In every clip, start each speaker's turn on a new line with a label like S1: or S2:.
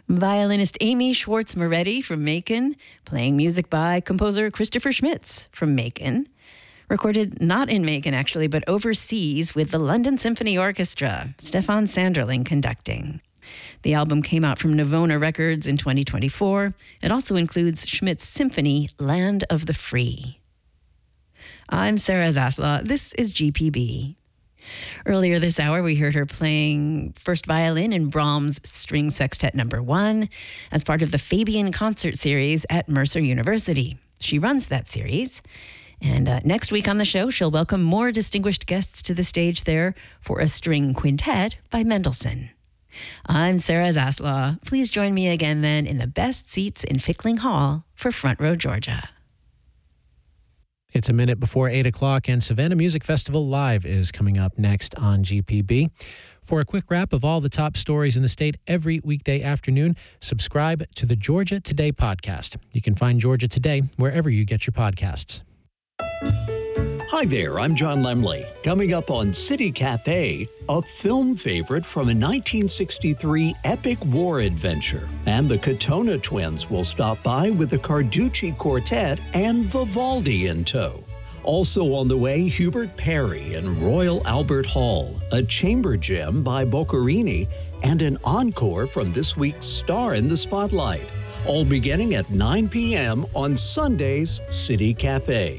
S1: Violinist Amy Schwartz Moretti from Macon, playing music by composer Christopher Schmitz from Macon. Recorded not in Macon, actually, but overseas with the London Symphony Orchestra, Stefan Sanderling conducting. The album came out from Navona Records in 2024. It also includes Schmidt's symphony, Land of the Free. I'm Sarah Zaslaw. This is GPB. Earlier this hour, we heard her playing first violin in Brahms' String Sextet No. 1 as part of the Fabian Concert Series at Mercer University. She runs that series. And next week on the show, she'll welcome more distinguished guests to the stage there for a string quintet by Mendelssohn. I'm Sarah Zaslaw. Please join me again then in the best seats in Fickling Hall for Front Row Georgia.
S2: It's a minute before 8 o'clock, and Savannah Music Festival Live is coming up next on GPB. For a quick wrap of all the top stories in the state every weekday afternoon, subscribe to the Georgia Today podcast. You can find Georgia Today wherever you get your podcasts.
S3: Hi there, I'm John Lemley. Coming up on City Cafe, a film favorite from a 1963 epic war adventure. And the Katona twins will stop by with the Carducci Quartet and Vivaldi in tow. Also on the way, Hubert Parry and Royal Albert Hall, a chamber gem by Boccherini, and an encore from this week's Star in the Spotlight. All beginning at 9 p.m. on Sunday's City Cafe.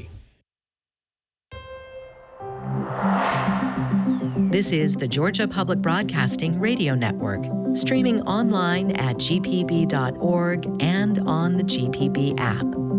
S4: This is the Georgia Public Broadcasting Radio Network, streaming online at gpb.org and on the GPB app.